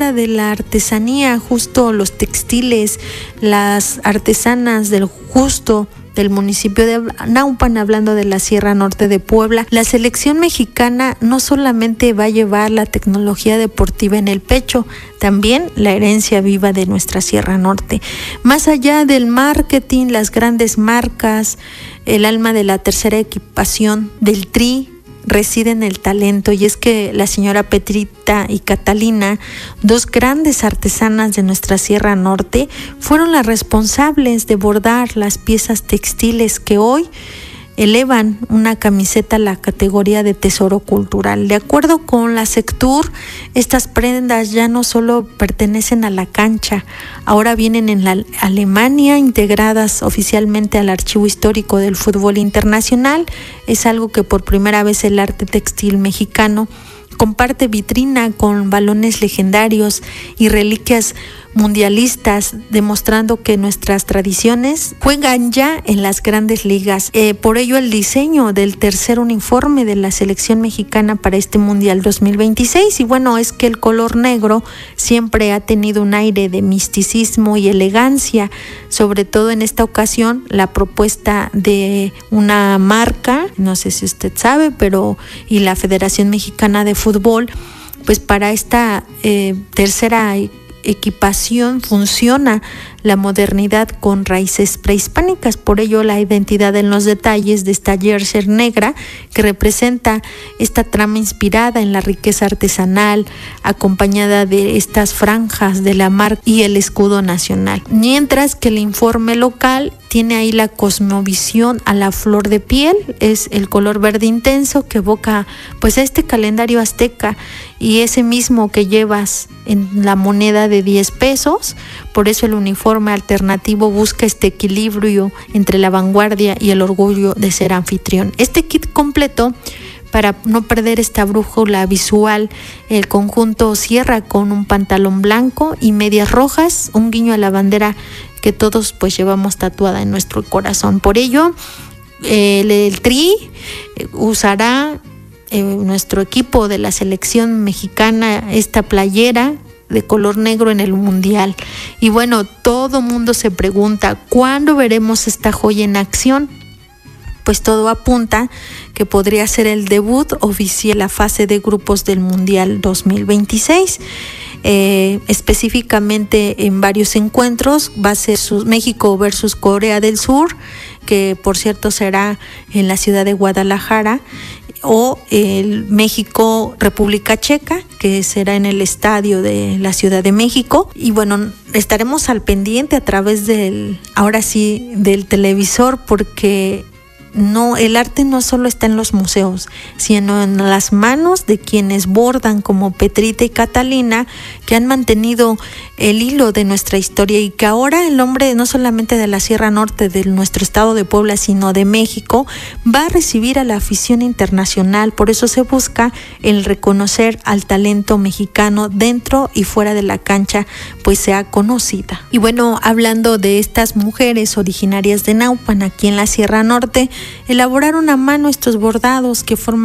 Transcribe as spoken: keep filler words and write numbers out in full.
cultura de la artesanía, justo los textiles, las artesanas del justo del municipio de Naupan, hablando de la Sierra Norte de Puebla. La selección mexicana no solamente va a llevar la tecnología deportiva en el pecho, también la herencia viva de nuestra Sierra Norte. Más allá del marketing, las grandes marcas, el alma de la tercera equipación del Tri reside en el talento, y es que la señora Petrita y Catalina, dos grandes artesanas de nuestra Sierra Norte, fueron las responsables de bordar las piezas textiles que hoy elevan una camiseta a la categoría de tesoro cultural. De acuerdo con la Sectur, estas prendas ya no solo pertenecen a la cancha, ahora vienen en la Alemania, integradas oficialmente al Archivo Histórico del Fútbol Internacional. Es algo que por primera vez el arte textil mexicano comparte vitrina con balones legendarios y reliquias mundialistas, demostrando que nuestras tradiciones juegan ya en las grandes ligas. Eh, por ello, el diseño del tercer uniforme de la selección mexicana para este Mundial dos mil veintiséis, y bueno, es que el color negro siempre ha tenido un aire de misticismo y elegancia, sobre todo en esta ocasión la propuesta de una marca, no sé si usted sabe, pero y la Federación Mexicana de Fútbol, pues para esta eh, tercera equipación funciona la modernidad con raíces prehispánicas. Por ello, la identidad en los detalles de esta jersey negra, que representa esta trama inspirada en la riqueza artesanal, acompañada de estas franjas de la marca y el escudo nacional. Mientras que el informe local tiene ahí la cosmovisión a la flor de piel, es el color verde intenso que evoca pues a este calendario azteca, y ese mismo que llevas en la moneda de diez pesos. Por eso el uniforme alternativo busca este equilibrio entre la vanguardia y el orgullo de ser anfitrión. Este kit completo, para no perder esta brújula visual, el conjunto cierra con un pantalón blanco y medias rojas, un guiño a la bandera que todos pues llevamos tatuada en nuestro corazón. Por ello, el, el Tri usará eh, nuestro equipo de la selección mexicana esta playera de color negro en el Mundial. Y bueno, todo mundo se pregunta, ¿cuándo veremos esta joya en acción? Pues todo apunta que podría ser el debut oficial, la fase de grupos del Mundial dos mil veintiséis. Eh, específicamente en varios encuentros va a ser su, México versus Corea del Sur, que por cierto será en la ciudad de Guadalajara, o el México República Checa, que será en el estadio de la Ciudad de México. Y bueno, estaremos al pendiente a través del, ahora sí, del televisor, porque no, el arte no solo está en los museos, sino en las manos de quienes bordan, como Petrita y Catalina, que han mantenido el hilo de nuestra historia, y que ahora el hombre no solamente de la Sierra Norte de nuestro estado de Puebla, sino de México, va a recibir a la afición internacional. Por eso se busca el reconocer al talento mexicano dentro y fuera de la cancha, pues sea conocida. Y bueno, hablando de estas mujeres originarias de Naupan, aquí en la Sierra Norte, elaboraron a mano estos bordados que forman